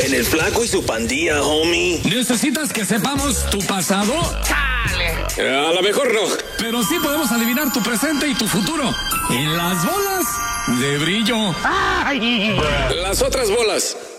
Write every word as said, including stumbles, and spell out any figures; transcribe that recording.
En el Flaco y su pandilla, homie. ¿Necesitas que sepamos tu pasado? ¡Chale! A lo mejor no. Pero sí podemos adivinar tu presente y tu futuro. En las bolas de brillo. Ay. Las otras bolas.